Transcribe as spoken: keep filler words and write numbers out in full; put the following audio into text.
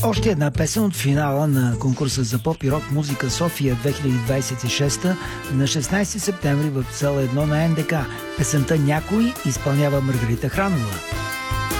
Още една песен от финала на конкурса за поп и рок музика София две хиляди двадесет и шеста на шестнадесети септември в цел едно на ен де ка. Песента "Някой" изпълнява Маргарита Хранова.